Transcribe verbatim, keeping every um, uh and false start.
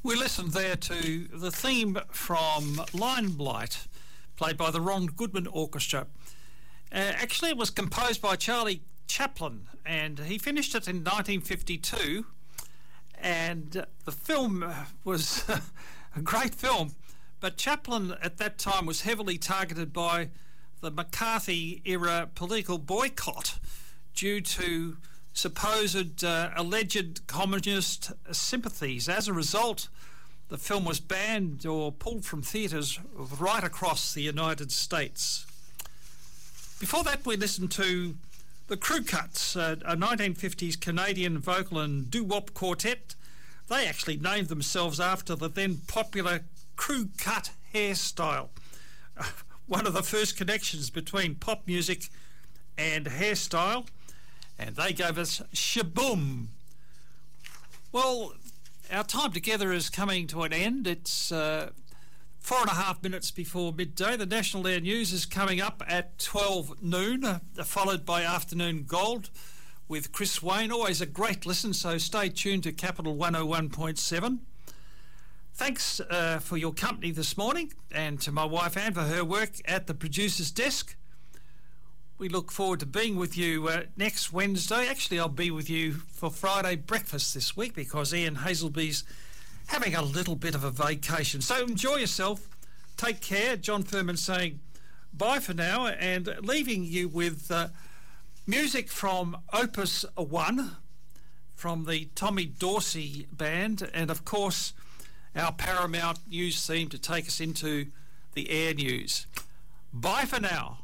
We listened there to the theme from Limelight, played by the Ron Goodman Orchestra. Uh, actually, it was composed by Charlie Chaplin, and he finished it in nineteen fifty-two. And uh, the film was a great film, but Chaplin at that time was heavily targeted by the McCarthy-era political boycott due to supposed uh, alleged communist sympathies. As a result, the film was banned or pulled from theatres right across the United States. Before that, we listened to the Crew Cuts, uh, a nineteen fifties Canadian vocal and doo-wop quartet. They actually named themselves after the then popular crew cut hairstyle. Uh, one of the first connections between pop music and hairstyle. And they gave us Shaboom. Well, our time together is coming to an end. It's uh, four and a half minutes before midday. The National Air News is coming up at twelve noon, uh, followed by Afternoon Gold with Chris Wayne. Always a great listen, so stay tuned to Capital one oh one point seven. Thanks uh, for your company this morning, and to my wife Anne for her work at the producer's desk. We look forward to being with you uh, next Wednesday. Actually, I'll be with you for Friday breakfast this week because Ian Hazelby's having a little bit of a vacation. So enjoy yourself. Take care. John Furman saying bye for now and leaving you with uh, music from Opus One, from the Tommy Dorsey Band, and of course our Paramount News theme to take us into the air news. Bye for now.